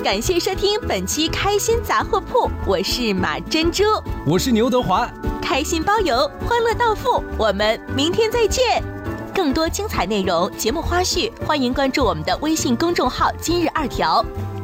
感谢收听本期开心杂货铺，我是马珍珠， 我是牛德华， 开心包邮，欢乐到付，我们明天再见。更多精彩内容、节目花絮，欢迎关注我们的微信公众号“今日二条”。